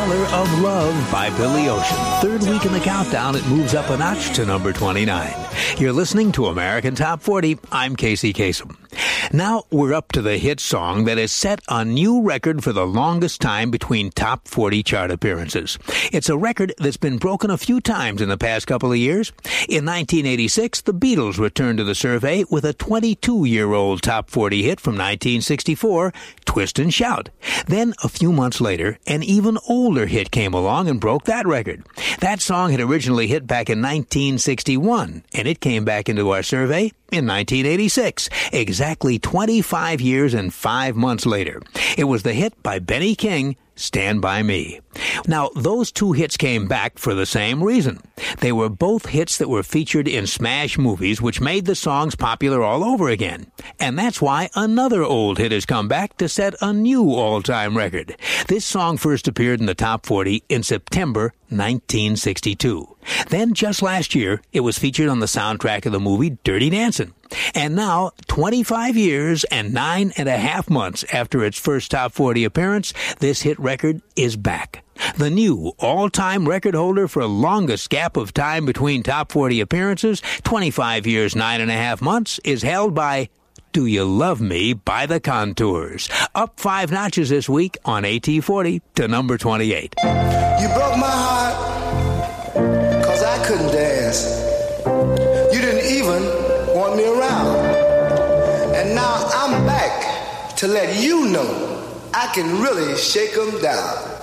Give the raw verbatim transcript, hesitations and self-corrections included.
Color of Love by Billy Ocean. Third week in the countdown, it moves up a notch to number twenty-nine. You're listening to American Top forty. I'm Casey Kasem. Now we're up to the hit song that has set a new record for the longest time between top forty chart appearances. It's a record that's been broken a few times in the past couple of years. In nineteen eighty-six, the Beatles returned to the survey with a twenty-two-year-old top forty hit from nineteen sixty-four, Twist and Shout. Then, a few months later, an even older hit came along and broke that record. That song had originally hit back in nineteen sixty-one, and it came back into our survey in nineteen eighty-six, exactly twenty-five years and five months later. It was the hit by Benny King, Stand By Me. Now, those two hits came back for the same reason. They were both hits that were featured in smash movies, which made the songs popular all over again. And that's why another old hit has come back to set a new all-time record. This song first appeared in the top forty in September nineteen sixty-two. Then, just last year, it was featured on the soundtrack of the movie Dirty Dancing. And now, twenty-five years and nine and a half months after its first top forty appearance, this hit record is back. The new all-time record holder for longest gap of time between top forty appearances, twenty-five years, nine and a half months, is held by Do You Love Me by the Contours. Up five notches this week on A T forty to number twenty-eight. You broke my heart, cause I couldn't dance. You didn't even want me around. And now I'm back to let you know I can really shake 'em down.